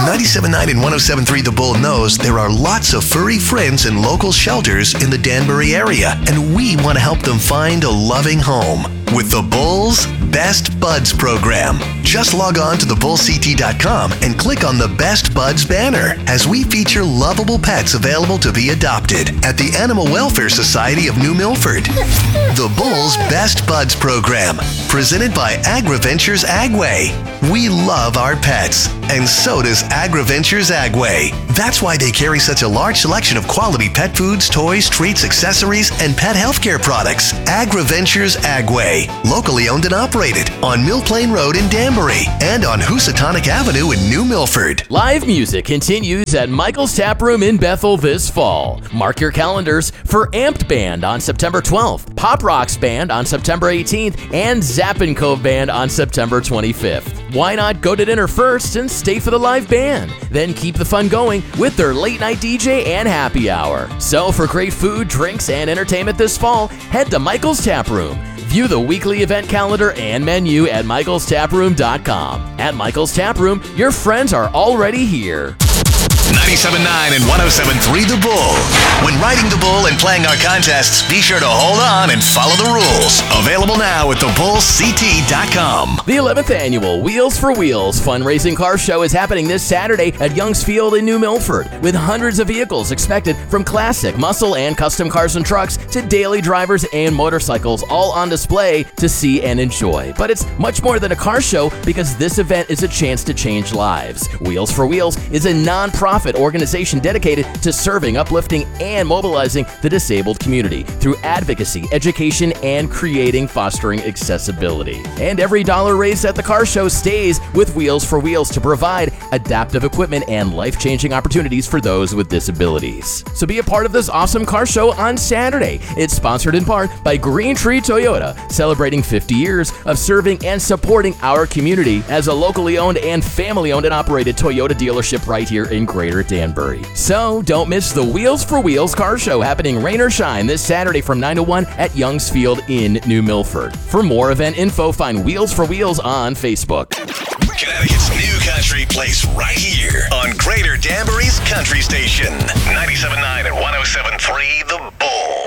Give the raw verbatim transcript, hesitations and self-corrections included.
ninety-seven point nine and one oh seven point three The Bull knows there are lots of furry friends and local shelters in the Danbury area, and we want to help them find a loving home with the Bull's Best Buds program. Just log on to the bull c t dot com and click on the Best Buds banner as we feature lovable pets available to be adopted at the Animal Welfare Society of New Milford. The Bull's Best Buds program, presented by AgriVentures Agway. We love our pets, and so does AgriVentures Agway. That's why they carry such a large selection of quality pet foods, toys, treats, accessories, and pet healthcare products. AgriVentures Agway, locally owned and operated on Mill Plain Road in Danbury and on Housatonic Avenue in New Milford. Live music continues at Michael's Tap Room in Bethel this fall. Mark your calendars for Amped Band on September twelfth, Pop Rocks Band on September eighteenth, and Zappin' Cove Band on September twenty-fifth. Why not go to dinner first and stay for the live band? Then keep the fun going with their late night D J and happy hour. So for great food, drinks, and entertainment this fall, head to Michael's Tap Room. View the weekly event calendar and menu at michaels tap room dot com. At Michael's Tap Room, your friends are already here. ninety-seven point nine and one oh seven point three The Bull. When riding the bull and playing our contests, be sure to hold on and follow the rules. Available now at the bull c t dot com. The eleventh annual Wheels for Wheels fundraising car show is happening this Saturday at Youngs Field in New Milford, with hundreds of vehicles expected from classic, muscle, and custom cars and trucks to daily drivers and motorcycles, all on display to see and enjoy. But it's much more than a car show, because this event is a chance to change lives. Wheels for Wheels is a non-profit organization dedicated to serving, uplifting, and mobilizing the disabled community through advocacy, education, and creating fostering accessibility. And every dollar raised at the car show stays with Wheels for Wheels to provide adaptive equipment and life-changing opportunities for those with disabilities. So be a part of this awesome car show on Saturday. It's sponsored in part by Green Tree Toyota, celebrating fifty years of serving and supporting our community as a locally owned and family-owned and operated Toyota dealership right here in Greater Danbury. So don't miss the Wheels for Wheels car show happening rain or shine this Saturday from nine to one at Youngs Field in New Milford. For more event info, find Wheels for Wheels on Facebook. Connecticut's new country place right here on Greater Danbury's Country Station. ninety-seven point nine and one oh seven point three The Bull.